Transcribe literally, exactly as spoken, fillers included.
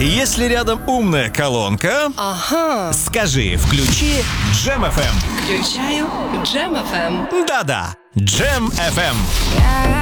Если рядом умная колонка, Ага. скажи «включи Джем эф эм». Включаю Джем эф эм. Да-да, Джем эф эм. Я